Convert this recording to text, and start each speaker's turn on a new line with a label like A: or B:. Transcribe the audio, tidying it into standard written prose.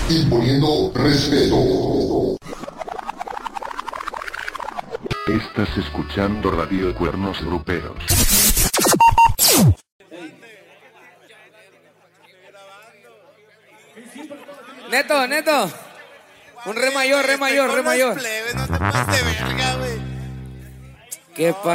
A: imponiendo respeto.
B: Estás escuchando Radio Cuernos Gruperos.
C: Neto. Un re mayor.
D: No te pases de verga, güey.
C: Qué